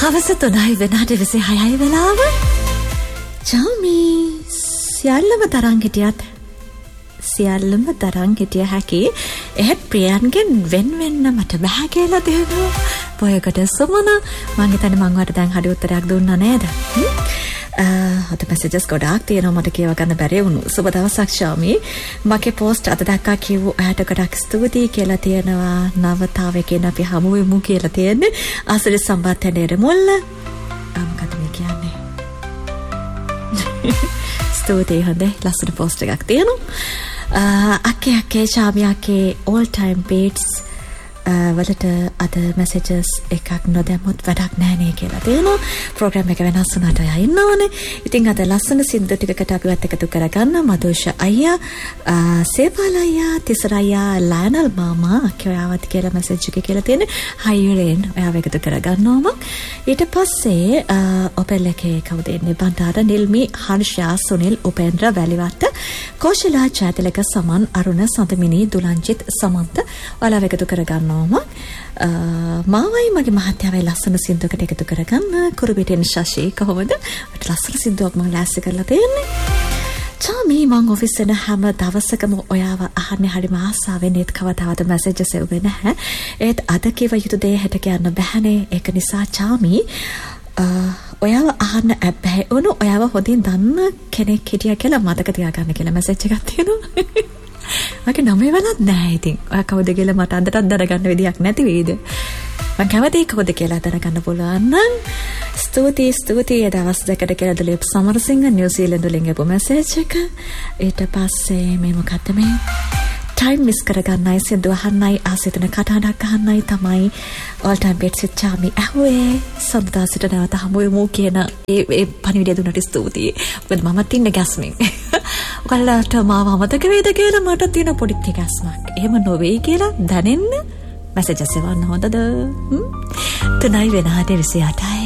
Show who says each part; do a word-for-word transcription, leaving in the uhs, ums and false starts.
Speaker 1: හවස තුනයි වෙනාට විසිහයයි වෙලාව. චාමි සියල්ලම තරං හිටියත් සියල්ලම තරං හිටිය හැකි එහෙත් ප්‍රියන්ගෙන් වෙන් වෙන්න මට බෑ කියලා දෙනවා. පොයකට සුමන මං හිතන්නේ මං වට දැන් හරි උත්තරයක් දුන්නා නේද? අද මැසේජස් ගොඩාක් තියෙනවා මට කියව ගන්න බැරි වුණු. සුබ දවසක් ශාමි. මගේ පෝස්ට් අද දැක්කා කිව්ව ඔයාට ගොඩක් ස්තුතියි කියලා තියෙනවා. නවතාවකෙන් අපි හමු වෙමු කියලා තියෙන්නේ. ආසල සම්බන්ධයෙන් මුල්ල. මොකද මේ කියන්නේ? ස්තුතියි හොඳයි. ලස්සන පෝස්ට් එකක් තියෙනවා. අක්කේ අක්කේ ශාමි අක්කේ all time beats වලට අද මැසේජස් එකක් නොදැම්මොත් වැඩක් නෑනේ කියලා තියෙනවා. ප්‍රෝග්‍රෑම් එක වෙනස් වුණාට අය ඉන්නවනේ. ඉතින් අද ලස්සන සින්දු ටිකකට අපිවත් එකතු කරගන්න මදුෂ අයියා, සේපාල අයියා, තිසර අයියා, ලයනල් මාමා අක්කයාවත් කියලා මැසේජ් එක කියලා තියෙන්නේ. හයිරෙන් ඔයාව එකතු කරගන්නවම. ඊට පස්සේ ඔපෙල් එකේ කවුද ඉන්නේ? බන්දාර, නිල්මි, හර්ෂා, සුනිල්, උපේන්ද්‍ර, වැලිවත්ත, කෝෂලා, චෛතලක, සමන්, අරුණ, සඳමිනි, දුලංජිත්, සමන්ත ඔයාව එකතු කරගන්න. මාවයි මගේ මහත්යාවයි ලස්සන සින්දුවකට එකතු කරගන්න. කුරුබිටෙන් ශෂි කොහොමද? ඔයාට ලස්සන සින්දුවක් මම ලෑස්ති කරලා තියෙන්නේ. චාමි මං ඔෆිස් එන හැම දවසකම ඔයාව අහන්නේ හරිම ආසාවෙන්. ඒත් කවදාවත් මැසේජස් එව්වේ නැහැ. ඒත් අද කිව යුතු දේ හෙට කියන්න බැහැනේ. ඒක නිසා චාමි ඔයාව අහන්න ඇබ්බැහි වුණු ඔයාව හොඳින් දන්න කෙනෙක් හිටියා කියලා මතක තියාගන්න කියලා මැසේජ් එකක් තියෙනවා. මගේ නම වෙලත් නැහැ ඉතින්. ඔයා කවුද කියලා මට අදටත් දැනගන්න විදියක් නැති වෙයිද? මම කැමතියි කවුද කියලා දැනගන්න පුළුවන් නම් ස්තුතියි ස්තුතියි. දවස් දෙකකට කියලා දලීප් සමරසිංහ නිව්සීලන්ත වලින් ගිහපු මැසේජ් එක. ඊට පස්සේ මේ මොකක්ද මේ ටයිම් මිස් කරගන්නයි සින්දු අහන්නයි ආසිතන කටහඬක් අහන්නයි තමයි all time beats with Chami ඇහුවේ. සම්දා සිට නැවත හමු වෙමු කියන ඒ ඒ පණිවිඩය දුන්නට ස්තුතියි. මොකද මම තින්නේ ගැස්මින්. ඔයාලට මාව අමතක වේද කියලා මට තියෙන පොඩි තිගැස්මක්. එහෙම නොවේයි කියලා දැනෙන්න මැසේජස් එවන්න හොඳද? තුනයි වෙනාට විසිඅටයි.